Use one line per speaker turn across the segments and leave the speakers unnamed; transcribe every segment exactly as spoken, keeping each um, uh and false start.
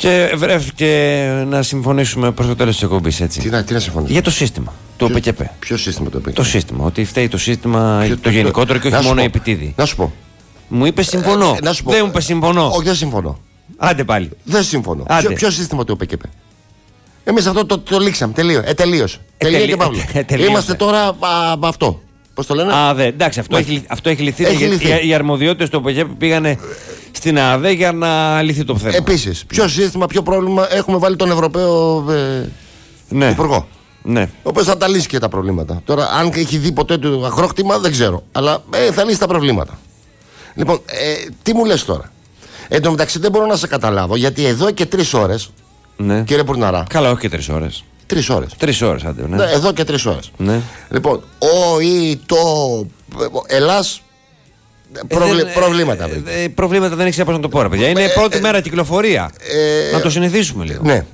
Και βρέθηκε να συμφωνήσουμε προς το τέλος της εκπομπής, έτσι.
Τι να, τι να συμφωνήσουμε.
Για το σύστημα του
Ποιο,
ΟΠΚΠ.
Ποιο σύστημα το ΟΠΚΠ?
Το σύστημα. Ότι φταίει το σύστημα
Ποιο,
το,
το
γενικότερο και όχι μόνο η επιτίδη.
Να σου πω.
Μου είπε συμφωνώ.
Ε, πω.
Δεν μου είπε συμφωνώ.
Όχι, δεν συμφωνώ.
Άντε πάλι.
Δεν συμφωνώ. Ποιο, ποιο σύστημα του ΟΠΚΠ? Εμείς αυτό το, το, το λήξαμε. Τελείω. Ε, τελείωσε.
Ε,
Τελείω
τελει...
και παύλα.
Ε, τελείωσε.
Είμαστε τώρα με αυτό. Πώς το λένε?
Α, δε, εντάξει, αυτό, έχει, αυτό έχει λυθεί.
Έχει λυθεί.
Οι, οι αρμοδιότητες του ΟΠΚΠ πήγανε στην ΑΔΕ για να λυθεί το θέμα.
Επίσης, ποιο σύστημα, ποιο πρόβλημα έχουμε βάλει τον Ευρωπαίο ε,
ναι.
Υπουργό.
Ναι.
Ο οποίος θα τα λύσει και τα προβλήματα. Τώρα, αν έχει δει ποτέ το αγρόκτημα, δεν ξέρω. Αλλά ε, θα λύσει τα προβλήματα. Λοιπόν, ε, τι μου λες τώρα? Εν τω μεταξύ δεν μπορώ να σε καταλάβω, γιατί εδώ και τρεις ώρες,
ναι.
κύριε Πουρναρά.
Καλά, όχι και τρεις ώρες.
Τρεις ώρες.
Τρεις ώρες, άντε, ναι.
Ναι, εδώ και τρεις ώρες.
Ναι.
Λοιπόν, ο ή το Ελλάς. Προβλη...
Ε, δεν,
προβλήματα.
Ε, ε, προβλήματα δεν έχει πώς να το πω, ρε παιδιά. Είναι ε, πρώτη ε, μέρα κυκλοφορία. Ε, να το συνηθίσουμε λίγο.
Ναι.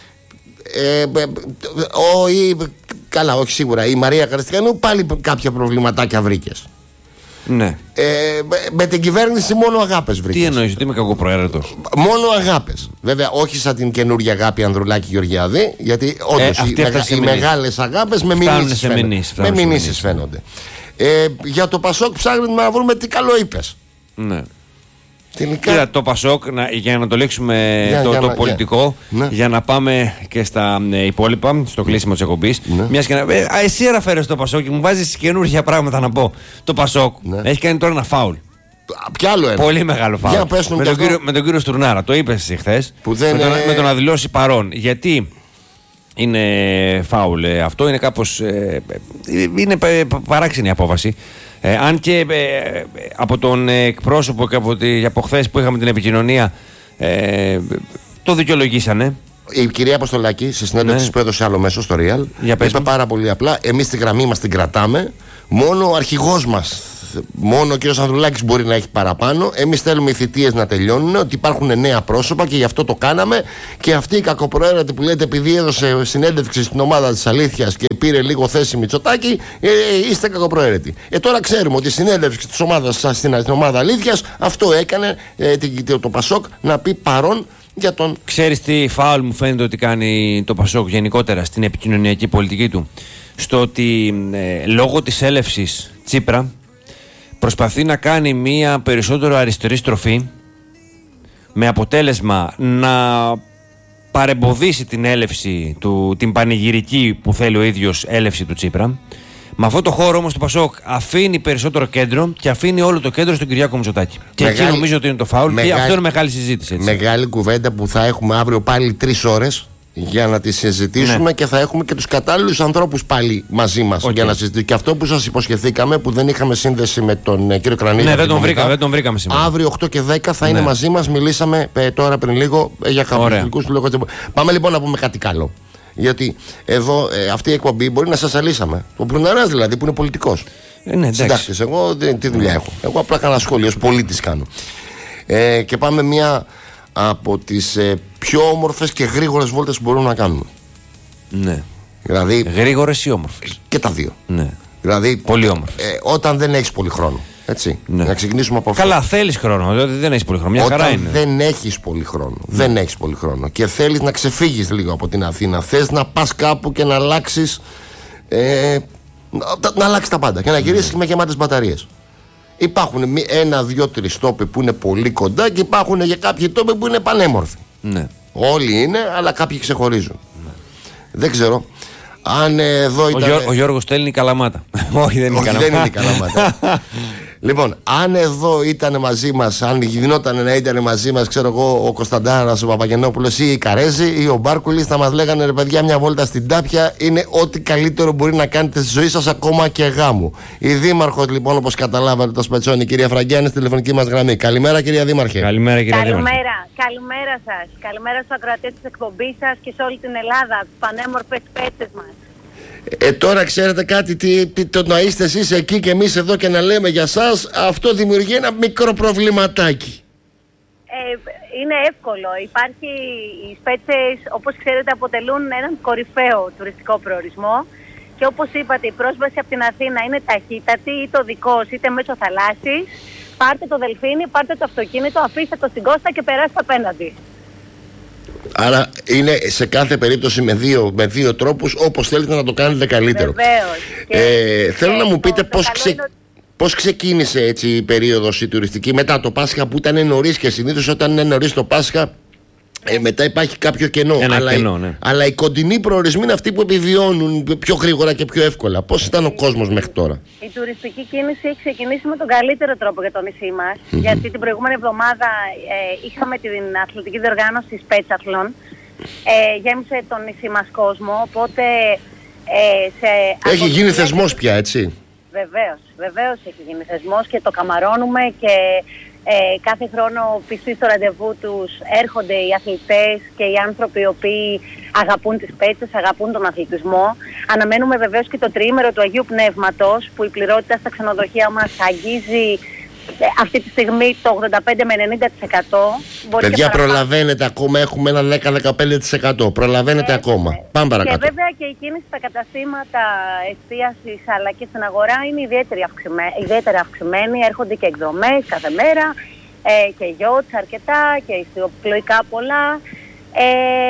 Ε, ο, ή, καλά, όχι σίγουρα. Η Μαρία Καριστιανού πάλι κάποια προβληματάκια βρήκες.
Ναι.
Ε, με την κυβέρνηση μόνο αγάπες βρήκες.
Τι εννοείς, ότι είμαι κακοπροαίρετος?
Μόνο αγάπες. Βέβαια, όχι σαν την καινούργια αγάπη Ανδρουλάκη Γεωργιάδη, γιατί όντως ε, οι, μεγα, οι μεγάλες αγάπες με μηνύσεις φαίνονται. Με μηνύσεις φαίνονται. Ε, για το Πασόκ ψάχνουμε να βρούμε τι καλό είπες.
Ναι.
Τελικά...
Κοίτα, το Πασόκ, να, για να το λήξουμε για, το, για το να, πολιτικό, για, για να πάμε και στα ε, υπόλοιπα, στο κλείσιμο της εκπομπής. Ναι. Μιας και να, ε, α, εσύ αναφέρεσαι το Πασόκ και μου βάζεις καινούργια πράγματα να πω. Το Πασόκ ναι. έχει κάνει τώρα ένα φάουλ.
Ποιο άλλο ένα?
Πολύ μεγάλο φάουλ. Με, τον κύριο, με τον κύριο Στουρνάρα. Το είπες εσύ χθες.
Δεν...
Με, τον, με το να δηλώσει παρόν. Γιατί είναι φάουλ ε, αυτό, είναι κάπως. Ε, είναι παράξενη απόφαση. Ε, αν και ε, από τον εκπρόσωπο και από, τη, από χθες που είχαμε την επικοινωνία ε, το δικαιολογήσανε. Η
κυρία Αποστολάκη, στη συνέντευξη ναι. που έδωσε άλλο μέσο στο Real, είπε πάρα πολύ απλά: εμείς τη γραμμή μας την κρατάμε. Μόνο ο αρχηγός μας, μόνο ο κ. Ανδρουλάκης μπορεί να έχει παραπάνω. Εμείς θέλουμε οι θητείες να τελειώνουν, ότι υπάρχουν νέα πρόσωπα και γι' αυτό το κάναμε. Και αυτή η κακοπροαίρετη που λέτε, επειδή έδωσε συνέντευξη στην ομάδα της Αλήθειας και πήρε λίγο θέση Μητσοτάκη, ε, ε, είστε κακοπροαίρετοι. Ε, τώρα ξέρουμε ότι η συνέντευξη της ομάδας σας στην, στην ομάδα Αλήθειας αυτό έκανε ε, το, το Πασόκ να πει παρόν για τον.
Ξέρεις τι φάουλ μου φαίνεται ότι κάνει το Πασόκ γενικότερα στην επικοινωνιακή πολιτική του? Στο ότι ε, λόγω της έλευσης Τσίπρα προσπαθεί να κάνει μία περισσότερο αριστερή στροφή, με αποτέλεσμα να παρεμποδίσει την έλευση του, την πανηγυρική που θέλει ο ίδιος έλευση του Τσίπρα. Με αυτό το χώρο όμως το Πασόκ αφήνει περισσότερο κέντρο και αφήνει όλο το κέντρο στον Κυριάκο Μητσοτάκη. Και μεγάλη, εκεί νομίζω ότι είναι το φάουλ μεγάλη, και αυτό είναι μεγάλη συζήτηση. Έτσι.
Μεγάλη κουβέντα που θα έχουμε αύριο πάλι τρεις ώρες για να τη συζητήσουμε, ναι. και θα έχουμε και τους κατάλληλους ανθρώπους πάλι μαζί μας okay. για να συζητήσουμε. Και αυτό που σας υποσχεθήκαμε, που δεν είχαμε σύνδεση με τον ε, κύριο Κρανίδη.
Ναι, δεν τον, βρήκα, δεν τον βρήκαμε σήμερα.
Αύριο οκτώ και δέκα θα
ναι.
είναι μαζί μας. Μιλήσαμε ε, τώρα πριν λίγο ε, για χαρακτηριστικούς του λόγου. Πάμε λοιπόν να πούμε κάτι καλό. Γιατί εδώ ε, αυτή η εκπομπή μπορεί να σας αλύσαμε. Ο Μπρουναράς δηλαδή που είναι πολιτικός.
Ε, ναι,
συντάκτης. Εγώ δεν, τι δουλειά ναι. έχω. Εγώ απλά κάνα σχόλιο, ως πολίτης κάνω. Ε, και πάμε μια από τις ε, πιο όμορφες και γρήγορες βόλτες που μπορούμε να κάνουμε.
Ναι.
Δηλαδή,
γρήγορες ή όμορφες?
Και τα δύο.
Ναι.
Δηλαδή,
πολύ όμορφες.
Ε, όταν δεν έχεις πολύ χρόνο. Έτσι. Ναι. Να ξεκινήσουμε από αυτό.
Καλά, θέλεις χρόνο. Δηλαδή δεν έχεις πολύ χρόνο. Μια
όταν
χαρά είναι.
Δεν έχεις πολύ χρόνο. Ναι. Δεν έχεις πολύ χρόνο. Και θέλεις να ξεφύγεις λίγο από την Αθήνα. Θες να πας κάπου και να αλλάξεις. Ε, να, να αλλάξεις τα πάντα. Και να γυρίσεις ναι. με γεμάτες μπαταρίες. Υπάρχουν ένα, δύο, τρεις τόποι που είναι πολύ κοντά και υπάρχουν για κάποιοι τόποι που είναι πανέμορφοι. Ναι. Όλοι είναι, αλλά κάποιοι ξεχωρίζουν. Ναι. Δεν ξέρω. Αν εδώ ήταν... Ο,
Γιώ, ο Γιώργος στέλνει Καλαμάτα. Όχι, δεν είναι
Όχι,
Καλαμάτα.
Δεν είναι Καλαμάτα. Λοιπόν, αν εδώ ήταν μαζί μας, αν γινόταν να ήταν μαζί μας, ξέρω εγώ, ο Κωνσταντάρας, ο Παπαγενόπουλος ή η Καρέζη ή ο Μπάρκουλης, θα μας λέγανε ρε παιδιά, μια βόλτα στην Τάπια είναι ό,τι καλύτερο μπορεί να κάνετε στη ζωή σας, ακόμα και γάμου. Η Δήμαρχος, λοιπόν, όπως καταλάβατε, το Σπετσόνι, κυρία Φραγκιάννη, στη τηλεφωνική μας γραμμή. Καλημέρα, κυρία Δήμαρχε.
Καλημέρα, κυρία
Καλημέρα.
Δήμαρχε.
Καλημέρα σας. Καλημέρα στους ακροατές της εκπομπής σας και σε όλη την Ελλάδα, τους πανέμορφες πέτσες μας.
Ε, τώρα ξέρετε κάτι, τι, τι, το να είστε εσείς εκεί και εμείς εδώ και να λέμε για σας, αυτό δημιουργεί ένα μικρό προβληματάκι.
Ε, είναι εύκολο. Υπάρχει, οι Σπέτσες, όπως ξέρετε, αποτελούν έναν κορυφαίο τουριστικό προορισμό και όπως είπατε, η πρόσβαση από την Αθήνα είναι ταχύτατη, είτε οδικός είτε μέσω θαλάσσης. Πάρτε το δελφίνι, πάρτε το αυτοκίνητο, αφήστε το στην κόστα και περάστε απέναντι.
Άρα είναι σε κάθε περίπτωση με δύο, με δύο τρόπους, όπως θέλετε να το κάνετε καλύτερο. Ε, θέλω να μου πείτε πώς, ξε, πώς ξεκίνησε έτσι η περίοδος η τουριστική μετά το Πάσχα, που ήταν νωρίς, και συνήθως όταν είναι νωρίς το Πάσχα ε, μετά υπάρχει κάποιο κενό.
Ένα
αλλά,
κενό, ναι.
αλλά οι κοντινοί προορισμοί είναι αυτοί που επιβιώνουν πιο γρήγορα και πιο εύκολα. Πώς ήταν ο κόσμος μέχρι τώρα?
Η τουριστική κίνηση έχει ξεκινήσει με τον καλύτερο τρόπο για το νησί μας. Mm-hmm. Γιατί την προηγούμενη εβδομάδα ε, είχαμε την αθλητική διοργάνωση Σπέτσαθλον. Ε, γέμισε το νησί μας κόσμο, οπότε ε, σε...
Έχει γίνει θεσμός πια, έτσι?
Βεβαίως, βεβαίως έχει γίνει θεσμός και το καμαρώνουμε και ε, κάθε χρόνο πιστοί στο ραντεβού τους έρχονται οι αθλητές και οι άνθρωποι οι οποίοι αγαπούν τις Πέτσες, αγαπούν τον αθλητισμό. Αναμένουμε βεβαίως και το τριήμερο του Αγίου Πνεύματος, που η πληρότητα στα ξενοδοχεία μας αγγίζει αυτή τη στιγμή το ογδόντα πέντε με ενενήντα τοις εκατό.
Παιδιά, προλαβαίνετε ακόμα, έχουμε ένα δέκα με δεκαπέντε τοις εκατό. Προλαβαίνετε ε, ακόμα. Ε, Πάμε παρακάτω.
Και βέβαια και η κίνηση στα καταστήματα εστίασης αλλά και στην αγορά είναι ιδιαίτερα αυξημένη. Ιδιαίτερα αυξημένη. Έρχονται και εκδρομές κάθε μέρα ε, και γιότς αρκετά και ιστιοπλοϊκά πολλά. Ε,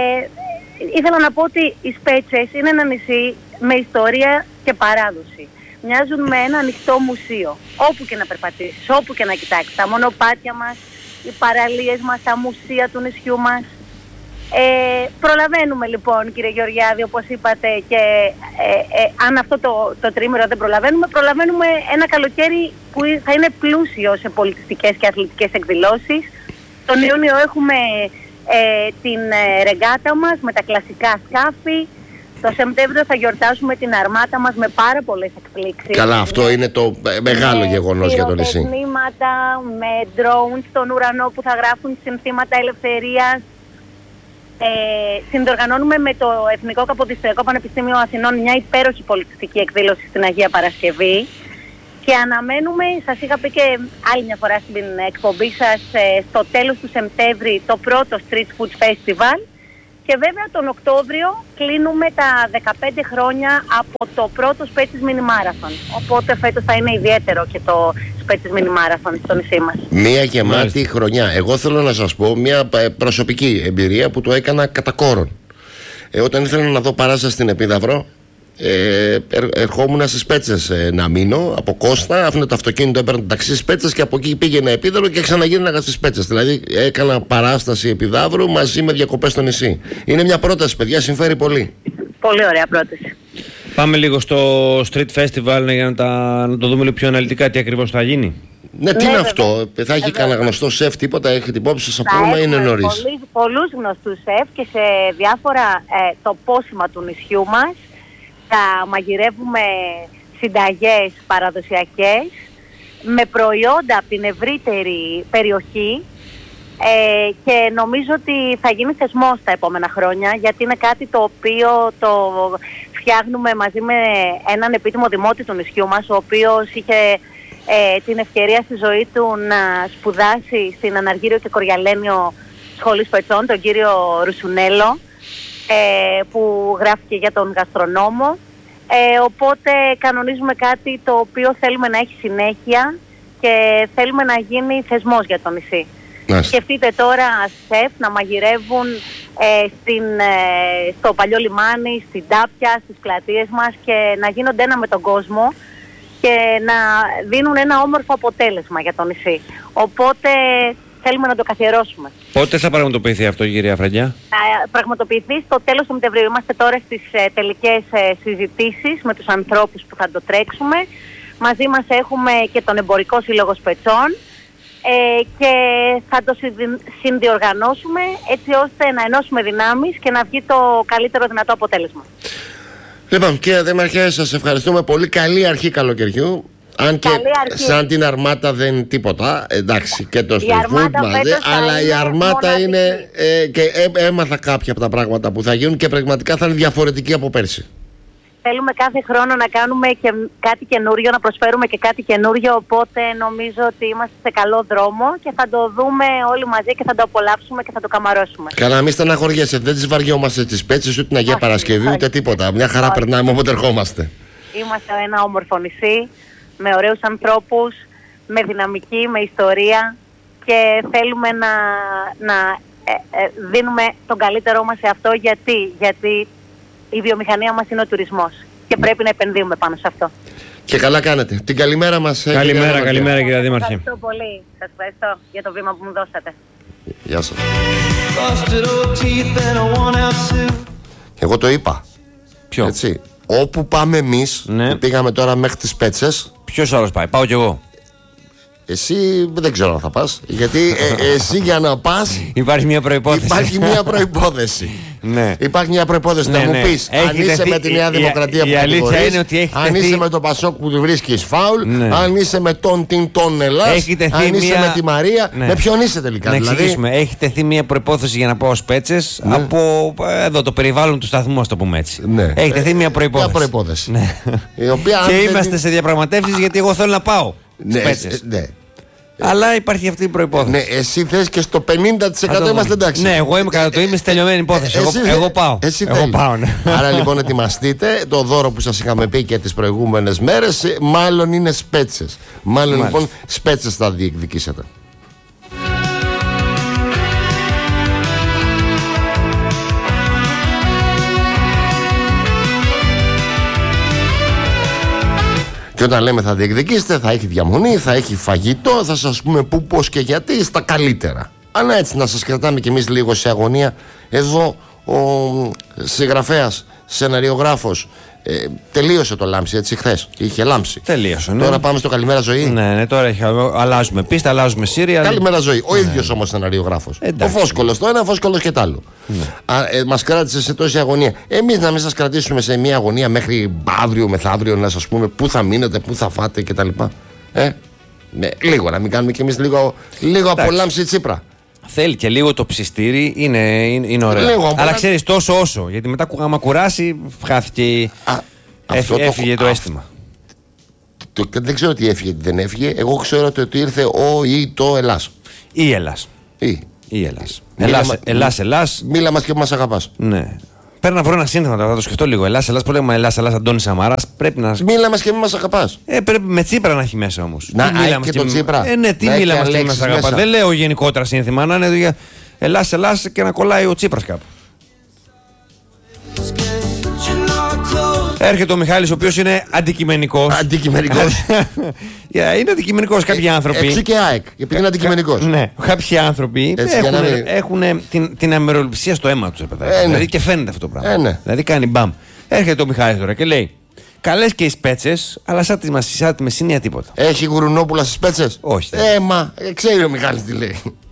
ήθελα να πω ότι οι Σπέτσες είναι ένα νησί με ιστορία και παράδοση. Μοιάζουν με ένα ανοιχτό μουσείο. Όπου και να περπατήσεις, όπου και να κοιτάξεις. Τα μονοπάτια μας, οι παραλίες μας, τα μουσεία του νησιού μας. Ε, προλαβαίνουμε λοιπόν, κύριε Γεωργιάδη, όπως είπατε, και ε, ε, αν αυτό το, το τρίμηνο δεν προλαβαίνουμε, προλαβαίνουμε ένα καλοκαίρι που θα είναι πλούσιο σε πολιτιστικές και αθλητικές εκδηλώσεις. Τον Ιούνιο έχουμε ε, την ε, ρεγκάτα μας με τα κλασικά σκάφη. Το Σεπτέμβριο θα γιορτάσουμε την αρμάτα μας με πάρα πολλές εκπλήξεις.
Καλά, αυτό είναι το μεγάλο γεγονός για το νησί. Με
πυροτεχνήματα, με drones στον ουρανό που θα γράφουν συνθήματα ελευθερίας. Ε, συνδιοργανώνουμε με το Εθνικό Καποδιστριακό Πανεπιστήμιο Αθηνών μια υπέροχη πολιτιστική εκδήλωση στην Αγία Παρασκευή. Και αναμένουμε, σας είχα πει και άλλη μια φορά στην εκπομπή σας, ε, στο τέλος του Σεπτέμβρη το πρώτο Street Food Festival. Και βέβαια τον Οκτώβριο κλείνουμε τα δεκαπέντε χρόνια από το πρώτο Σπέτσες Mini Marathon. Οπότε φέτος θα είναι ιδιαίτερο και το Σπέτσες Mini Marathon στο νησί μας.
Μία γεμάτη χρονιά. Εγώ θέλω να σας πω μια προσωπική εμπειρία που το έκανα κατά κόρον. Ε, όταν ήθελα να δω παράσταση στην Επίδαυρο, Ε, ερ, ερχόμουν στις Πέτσες ε, να μείνω από Κώστα, άφηνα το αυτοκίνητο, έπαιρνα το ταξί στις Πέτσες και από εκεί πήγαινα Επίδαυρο και ξαναγίναγα στις Πέτσες. Δηλαδή έκανα παράσταση Επιδαύρου μαζί με διακοπές στο νησί. Είναι μια πρόταση, παιδιά, συμφέρει πολύ.
Πολύ ωραία πρόταση.
Πάμε λίγο στο Street Festival για να, τα, να το δούμε λίγο πιο αναλυτικά τι ακριβώς θα γίνει.
Ναι, τι ναι, είναι αυτό, θα έχει κανένα γνωστό σεφ, τίποτα, έχετε υπόψη σας από πούμε, είναι νωρίς?
Πολλούς γνωστούς σεφ και σε διάφορα ε, τοπόσημα του νησιού μας. Θα μαγειρεύουμε συνταγές παραδοσιακές με προϊόντα από την ευρύτερη περιοχή ε, και νομίζω ότι θα γίνει θεσμός τα επόμενα χρόνια, γιατί είναι κάτι το οποίο το φτιάχνουμε μαζί με έναν επίτιμο δημότη του νησιού μας, ο οποίος είχε ε, την ευκαιρία στη ζωή του να σπουδάσει στην Αναργύριο και Κοριαλένιο Σχολή Σπετσών, τον κύριο Ρουσουνέλο, Ε, που γράφει για τον γαστρονόμο. Ε, οπότε κανονίζουμε κάτι το οποίο θέλουμε να έχει συνέχεια και θέλουμε να γίνει θεσμός για το νησί. Nice. Σκεφτείτε τώρα σεφ να μαγειρεύουν ε, στην, ε, στο παλιό λιμάνι, στην Τάπια, στις πλατείες μας και να γίνονται ένα με τον κόσμο και να δίνουν ένα όμορφο αποτέλεσμα για το νησί. Οπότε θέλουμε να το καθιερώσουμε. Πότε θα πραγματοποιηθεί αυτό, κυρία Φραγκιά? Θα πραγματοποιηθεί στο τέλος του Σεπτεμβρίου. Είμαστε τώρα στις ε, τελικές ε, συζητήσεις με τους ανθρώπους που θα το τρέξουμε. Μαζί μας έχουμε και τον Εμπορικό Σύλλογο Σπετσών ε, και θα το συνδιοργανώσουμε έτσι ώστε να ενώσουμε δυνάμεις και να βγει το καλύτερο δυνατό αποτέλεσμα. Λοιπόν, κύριε Δήμαρχε, σας ευχαριστούμε πολύ. Καλή αρχή καλοκαιριού. Αν και σαν την Αρμάτα δεν είναι τίποτα, εντάξει, και το street food μαζί, αλλά η Αρμάτα είναι ε, και ε, έμαθα κάποια από τα πράγματα που θα γίνουν και πραγματικά θα είναι διαφορετική από πέρσι. Θέλουμε κάθε χρόνο να κάνουμε και κάτι καινούριο, να προσφέρουμε και κάτι καινούριο, οπότε νομίζω ότι είμαστε σε καλό δρόμο και θα το δούμε όλοι μαζί και θα το απολαύσουμε και θα το καμαρώσουμε. Καλά, μην στεναχωριέσαι, δεν τις βαριόμαστε τις Πέτσες, ούτε την Αγία Παρασκευή, ούτε τίποτα. Μια χαρά περνάμε όποτε ερχόμαστε. Είμαστε ένα όμορφο νησί, με ωραίους ανθρώπους, με δυναμική, με ιστορία και θέλουμε να, να ε, δίνουμε τον καλύτερό μας σε αυτό. Γιατί, γιατί η βιομηχανία μας είναι ο τουρισμός και πρέπει να επενδύουμε πάνω σε αυτό.
Και καλά κάνετε. Την καλημέρα μας.
Καλημέρα, καλημέρα κύριε Δήμαρχε.
Ευχαριστώ πολύ. Σας ευχαριστώ για το βήμα που μου δώσατε.
Γεια σας. Εγώ το είπα.
Ποιο?
Έτσι. Όπου πάμε εμείς,
ναι.
πήγαμε τώρα μέχρι τις Πέτσες.
Ποιος άλλος πάει? Πάω κι εγώ.
Εσύ δεν ξέρω αν θα πας. Γιατί ε, εσύ για να πας
υπάρχει μια προϋπόθεση.
Υπάρχει μια προϋπόθεση.
Ναι.
Υπάρχει μια προϋπόθεση. Ναι, να ναι. μου πεις, αν είσαι τεθεί, με τη Νέα Δημοκρατία η, που κατηγορείς, αν είσαι με τον Πασόκ που του βρίσκεις φάουλ, ναι. αν είσαι με τον Τιν τον Ελλάς, αν μια... είσαι με τη Μαρία, ναι. με ποιον είσαι τελικά?
Να
δηλαδή...
εξηγήσουμε. Έχει τεθεί μια προϋπόθεση για να πάω στις Πέτσες, ναι. από εδώ, το περιβάλλον του σταθμού, ας το πούμε έτσι.
Ναι.
Έχει τεθεί μια προϋπόθεση.
Μια προϋπόθεση.
Ναι.
Η οποία,
και είμαστε σε διαπραγματεύσεις γιατί εγώ θέλω να πάω στις Πέτσες. Αλλά υπάρχει αυτή η προϋπόθεση.
Ναι, εσύ θες και στο πενήντα τοις εκατό είμαστε εντάξει.
Ναι, εγώ είμαι κατά το είμαι στη τελειωμένη υπόθεση. Εγώ, εγώ πάω.
Εσύ
εγώ πάω ναι.
Άρα λοιπόν ετοιμαστείτε. Το δώρο που σας είχαμε πει και τις προηγούμενες μέρες, μάλλον είναι Σπέτσες. Μάλλον Μάλιστα. λοιπόν Σπέτσες θα διεκδικήσετε. Και όταν λέμε θα διεκδικήσετε, θα έχει διαμονή, θα έχει φαγητό, θα σας πούμε πού, πώς και γιατί, στα καλύτερα. Αλλά έτσι να σας κρατάμε κι εμείς λίγο σε αγωνία. Εδώ ο συγγραφέας, σεναριογράφος, ε, τελείωσε το λάμψη, έτσι, χθες. Είχε λάμψει.
Τελείωσε, ναι.
Τώρα πάμε στο Καλημέρα Ζωή.
Ναι, ναι, τώρα έχει, αλλάζουμε πίστα, αλλάζουμε σύρια.
Καλημέρα Ζωή. Ο ναι. ίδιος όμως σεναριογράφος. Εντάξει. Ο Φόσκολος το ένα, ο Φόσκολος και τ' άλλο. Ναι. Ε, μας κράτησε σε τόση αγωνία. Εμείς να μην σας κρατήσουμε σε μια αγωνία μέχρι αύριο, μεθαύριο, να σας πούμε πού θα μείνετε, πού θα φάτε κτλ. Ε, ναι, λίγο να μην κάνουμε κι εμείς λίγο, λίγο απολάμψη Τσίπρα.
Θέλει και λίγο το ψιστήρι, είναι, είναι, είναι ωραίο. Λίγο, αλλά ξέρεις τόσο όσο. Γιατί μετά άμα κουράσει, χάθηκε. Α, έφυγε, το, έφυγε το αίσθημα.
Το, το, δεν ξέρω τι έφυγε, τι δεν έφυγε. Εγώ ξέρω ότι ήρθε ο ή το Ελλάς.
Ή Ελλάς.
Ή.
Ή Ελλάς. Ελλάς, Ελλάς, Ελλάς, Ελλάς.
Μίλα μας και μας αγαπάς.
Ναι. Πρέπει να βρω ένα σύνθημα, θα το σκεφτώ λίγο. Ελλάς, Ελλάς, πώς λέμε Ελλάς, Ελλάς, Αντώνης Σαμάρας. Πρέπει να.
Μίλα μας και μη μας αγαπάς.
Ε, πρέπει με Τσίπρα να έχει μέσα όμως.
Να έχει και τον Τσίπρα.
Ε, ναι, τι μίλα μας και μη μας αγαπάς. Δεν λέω γενικότερα σύνθημα, να είναι για Ελλάς, Ελλάς και να κολλάει ο Τσίπρας κάπου. Έρχεται ο Μιχάλης, ο οποίος είναι αντικειμενικός.
Αντικειμενικός.
Είναι αντικειμενικός κάποιοι άνθρωποι.
Έτσι και ΑΕΚ, επειδή είναι αντικειμενικός.
Ναι, κάποιοι άνθρωποι έχουν την αμεροληψία στο αίμα τους. Δηλαδή και φαίνεται αυτό το πράγμα. Δηλαδή κάνει μπαμ. Έρχεται ο Μιχάλης τώρα και λέει: καλές και οι Σπέτσες, αλλά σαν τη Μεσσηνία τίποτα.
Έχει Γουρουνόπουλα στις Σπέτσες?
Όχι.
Ε, μα ξέρει ο Μιχάλης τι λέει.